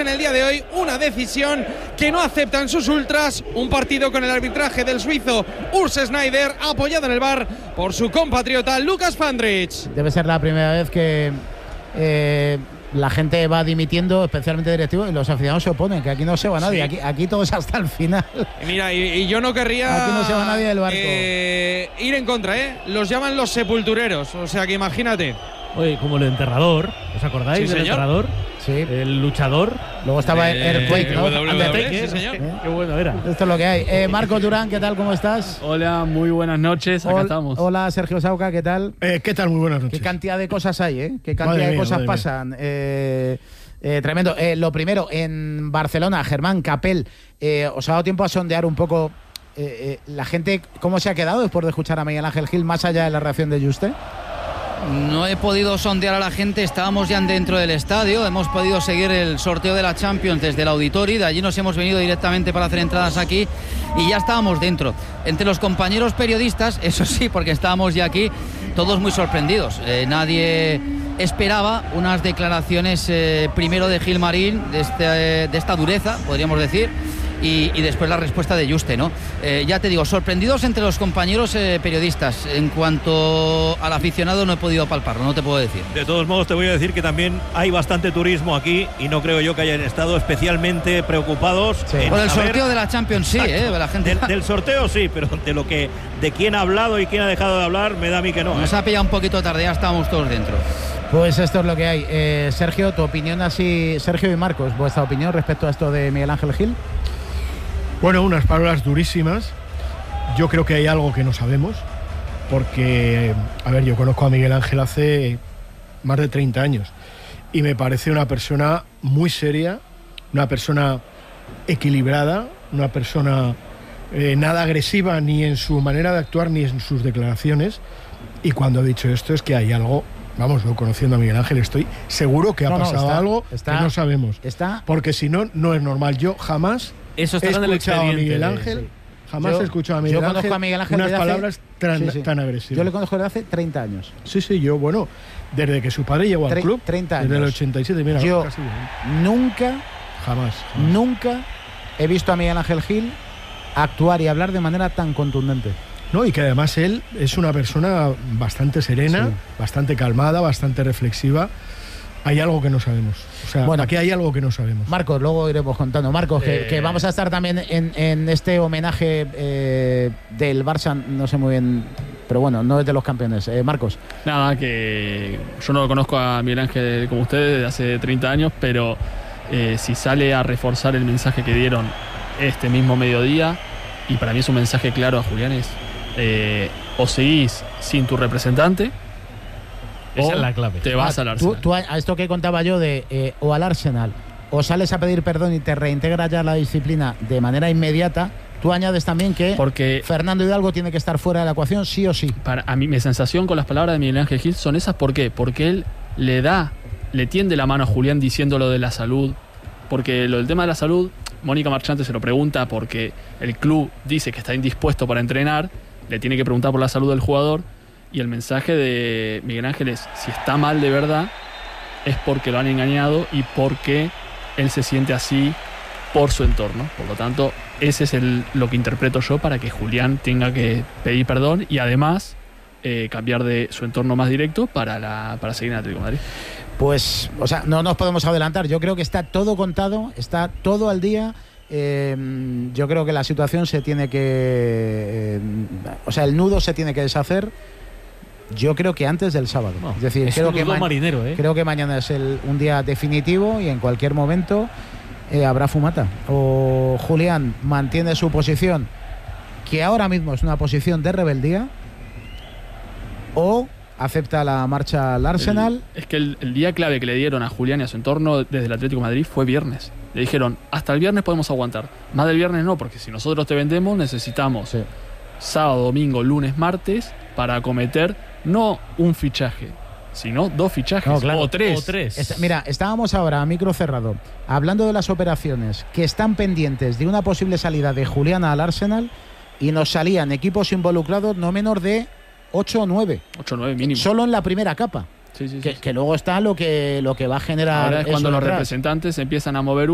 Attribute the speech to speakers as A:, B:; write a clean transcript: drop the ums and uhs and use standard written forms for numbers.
A: en el día de hoy una decisión que no aceptan sus ultras, un partido con el arbitraje del suizo Urs Schneider, apoyado en el VAR por su compatriota Lukas Fandrich.
B: Debe ser la primera vez que la gente va dimitiendo, especialmente directivos, y los aficionados se oponen, que aquí no se va nadie, sí. aquí todo es hasta el final.
A: Mira, y yo no querría
B: aquí no se va nadie del barco.
A: Ir en contra, los llaman los sepultureros, o sea que imagínate.
C: Oye, como el enterrador, ¿os acordáis del enterrador?
B: Sí.
C: El luchador.
B: Luego estaba Earthquake, ¿no?
A: Sí, señor.
C: Qué bueno era.
B: Esto es lo que hay. Marcos Durán, ¿qué tal? ¿Cómo estás?
D: Hola, muy buenas noches. Acá estamos.
B: Hola, Sergio Sauca, ¿qué tal?
E: ¿Qué tal? Muy buenas noches.
B: Qué cantidad de cosas hay, Qué cantidad de cosas pasan. Tremendo. Lo primero, en Barcelona, Germán Capel, ¿os ha dado tiempo a sondear un poco la gente cómo se ha quedado después de escuchar a Miguel Ángel Gil, más allá de la reacción de Juste?
F: No he podido sondear a la gente, estábamos ya dentro del estadio, hemos podido seguir el sorteo de la Champions desde el auditorio, de allí nos hemos venido directamente para hacer entradas aquí y ya estábamos dentro. Entre los compañeros periodistas, eso sí, porque estábamos ya aquí, todos muy sorprendidos. Nadie esperaba unas declaraciones primero de Gilmarín, de esta dureza, podríamos decir, y después la respuesta de Juste, ¿no? Ya te digo, sorprendidos entre los compañeros periodistas. En cuanto al aficionado no he podido palparlo, no te puedo decir.
G: De todos modos te voy a decir que también hay bastante turismo aquí y no creo yo que hayan estado especialmente preocupados
F: por el sorteo de la Champions, sí, la gente...
G: del sorteo sí, pero de quién ha hablado y quién ha dejado de hablar, me da a mí que no.
F: Nos ha pillado un poquito tarde, ya estábamos todos dentro.
B: Pues esto es lo que hay. Sergio, tu opinión así, Sergio y Marcos, vuestra opinión respecto a esto de Miguel Ángel Gil.
E: Bueno, unas palabras durísimas. Yo creo que hay algo que no sabemos, porque, a ver, yo conozco a Miguel Ángel hace más de 30 años y me parece una persona muy seria, una persona equilibrada, una persona nada agresiva ni en su manera de actuar ni en sus declaraciones. Y cuando he dicho esto es que hay algo, vamos, yo conociendo a Miguel Ángel estoy seguro que ha pasado algo que no sabemos. Porque si no, no es normal. Yo jamás he escuchado a Miguel Ángel, jamás he escuchado a Miguel Ángel.
B: Yo conozco a Miguel Ángel
E: unas palabras tan agresivas.
B: Yo le conozco desde hace 30 años.
E: Sí, yo, bueno, desde que su padre llegó al club,
B: 30 años.
E: desde el 87, mira,
B: yo
E: casi,
B: jamás he visto a Miguel Ángel Gil actuar y hablar de manera tan contundente.
E: No, y que además él es una persona bastante serena, bastante calmada, bastante reflexiva. Hay algo que no sabemos. O sea, bueno, aquí hay algo que no sabemos.
B: Marcos, luego iremos contando. Marcos, que vamos a estar también en este homenaje del Barça, no sé muy bien, pero bueno, no es de los campeones. Marcos.
D: Nada, que yo no lo conozco a Miguel Ángel como ustedes desde hace 30 años, pero si sale a reforzar el mensaje que dieron este mismo mediodía, y para mí es un mensaje claro a Julián, es o seguís sin tu representante,
C: esa es la clave.
D: Te vas al Arsenal.
B: Tú a esto que contaba yo de o al Arsenal o sales a pedir perdón y te reintegras ya a la disciplina de manera inmediata, tú añades también que porque Fernando Hidalgo tiene que estar fuera de la ecuación sí o sí.
D: Para a mí mi sensación con las palabras de Miguel Ángel Gil son esas. ¿Por qué? Porque él le tiende la mano a Julián diciendo lo de la salud, porque lo del tema de la salud, Mónica Marchante se lo pregunta porque el club dice que está indispuesto para entrenar, le tiene que preguntar por la salud del jugador. Y el mensaje de Miguel Ángel es, si está mal de verdad, es porque lo han engañado y porque él se siente así por su entorno. Por lo tanto, ese es lo que interpreto yo para que Julián tenga que pedir perdón y además cambiar de su entorno más directo para seguir en Atlético de Madrid.
B: Pues, o sea, no nos podemos adelantar. Yo creo que está todo contado, está todo al día. Yo creo que la situación se tiene que... o sea, el nudo se tiene que deshacer. Yo creo que antes del sábado. Es decir, creo que mañana es un día definitivo y en cualquier momento habrá fumata. O Julián mantiene su posición, que ahora mismo es una posición de rebeldía, o acepta la marcha al Arsenal.
D: Es que el día clave que le dieron a Julián y a su entorno desde el Atlético de Madrid fue viernes. Le dijeron, hasta el viernes podemos aguantar. Más del viernes no, porque si nosotros te vendemos necesitamos sábado, domingo, lunes, martes para acometer no un fichaje, sino 2 fichajes, o 3.
B: Mira, estábamos ahora a micro cerrado hablando de las operaciones que están pendientes de una posible salida de Julián al Arsenal y nos salían equipos involucrados no menos de 8 o 9.
D: 8 o 9 mínimo.
B: Solo en la primera capa. Que luego está lo que va a generar.
D: Ahora es cuando los representantes empiezan a mover